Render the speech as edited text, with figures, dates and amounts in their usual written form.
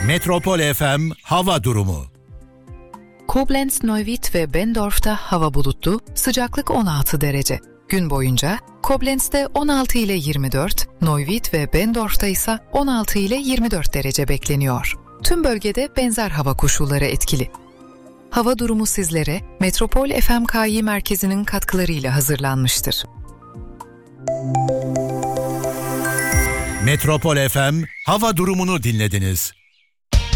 Metropol FM hava durumu. Koblenz, Neuwied ve Bendorf'ta hava bulutlu, sıcaklık 16 derece. Gün boyunca Koblenz'de 16 ile 24, Neuwied ve Bendorf'ta ise 16 ile 24 derece bekleniyor. Tüm bölgede benzer hava koşulları etkili. Hava durumu sizlere Metropol FMKİ merkezinin katkılarıyla hazırlanmıştır. Metropol FM hava durumunu dinlediniz.